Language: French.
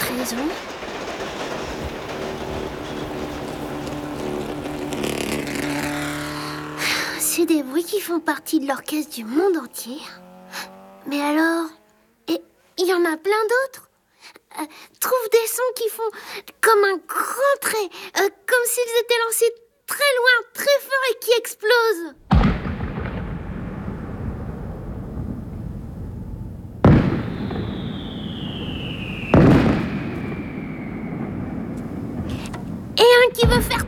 raison. C'est des bruits qui font partie de l'orchestre du monde entier. Mais alors, il y en a plein d'autres. Trouve des sons qui font comme un grand trait, comme s'ils étaient lancés très loin, très fort et qui explosent. Et un qui veut faire